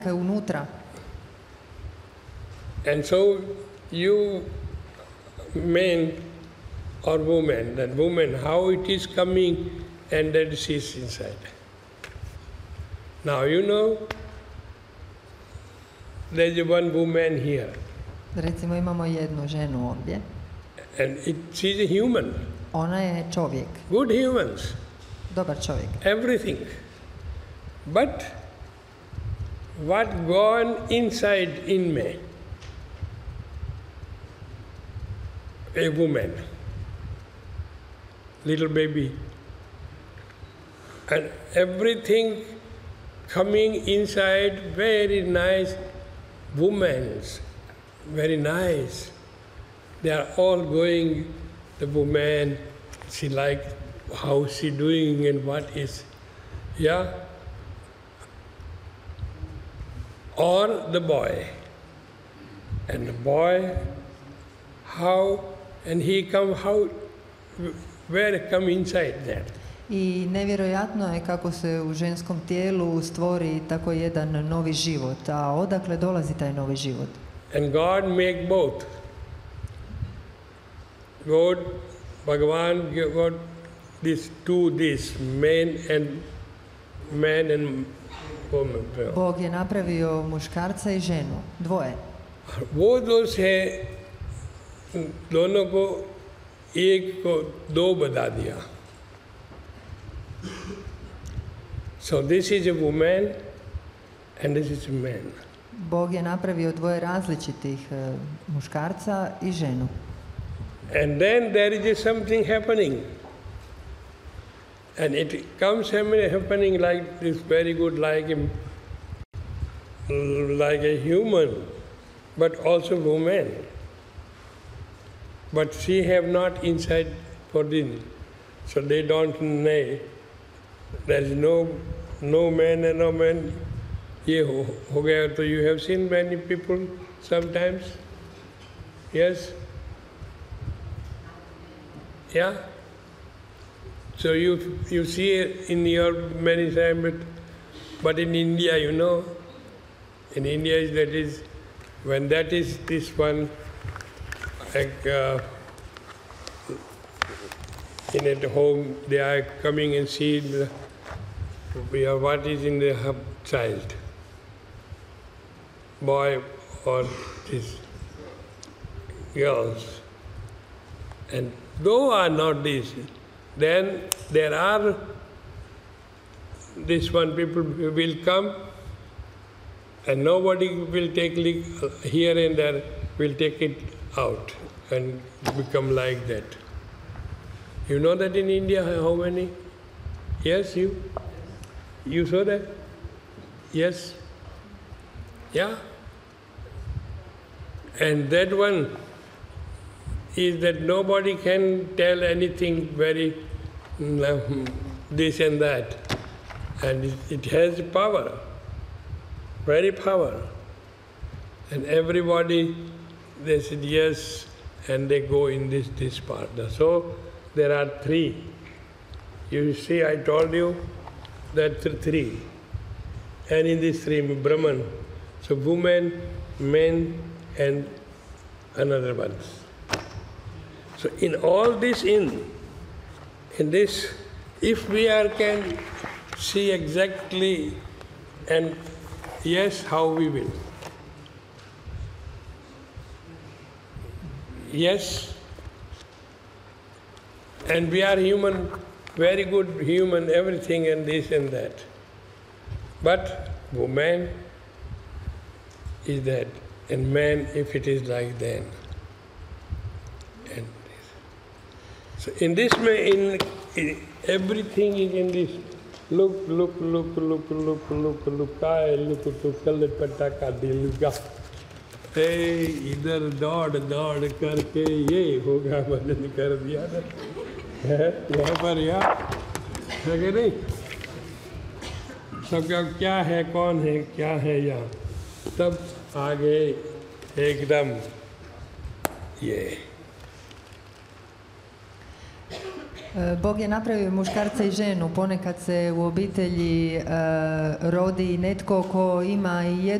unutra. And so you man or woman, that woman, how it is coming and that she's inside. Now you know there's one woman here. Recimo imamo jednu ženu ovdje. And she's a human. Ona je čovjek. Good humans. Dobar čovjek. Everything. But what gone inside in me? A woman. Little baby. And everything coming inside, very nice women, very nice. They are all going, the woman, she like how she doing and what is, yeah? Or the boy. And the boy, how, and he come, how, where come inside that? I nevjerojatno je kako se u ženskom tijelu stvori tako jedan novi život, a odakle dolazi taj novi život? And God make both. God, Bhagavan, God, this man and woman. Bog je napravio muškarca i ženu, dvoje. वो दोष है, दोनों को एक को दो बता दिया. So this is a woman and this is a man. Bog je napravio dvoje različitih muškarca i ženu. And then there is something happening. And it comes happening like this, very good, like a human, but also woman. But she have not inside for this, so they don't know. There is no man and no man. ये हो गया तो you have seen many people sometimes, yes, yeah. So you see it in your many times, but in India, you know, in India that is when that is this one like in at home they are coming and see what is in the child, boy or this girls, and though are not this. Then there are this one people will come and nobody will take here and there will take it out and become like that. You know that in India how many? Yes, you saw that? Yes? Yeah? And that one is that nobody can tell anything very this and that. And it has power, very power. And everybody, they said yes, and they go in this part. So there are three. You see, I told you that three. And in these three, Brahman. So woman, men, and another one. So in all this, in this, if we can see exactly, and yes, how we will. Yes, and we are human, very good human, everything and this and that. But woman is that, and man if it is like that. And so in this way, in everything is in this. Look, I look to kal pataka dilga. Hey, इधर दौड़ करके ये होगा भजन कर दिया ना, यहाँ पर है कि नहीं? सबका क्या है, कौन है, क्या है यहाँ, तब आगे एकदम ये Bog je napravio muškarca i ženu. Ponekad se u obitelji rodi netko ko ima i jednu